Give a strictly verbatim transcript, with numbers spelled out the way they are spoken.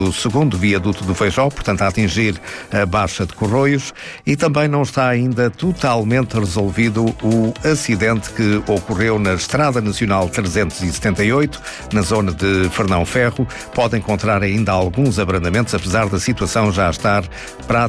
o segundo viaduto do Feijó, portanto a atingir a Baixa de Corroios, e também não está ainda totalmente resolvido o acidente que ocorreu na Estrada Nacional trezentos e setenta e oito, na zona de Fernão Ferro. Pode encontrar ainda alguns abrandamentos, apesar da situação já estar praticamente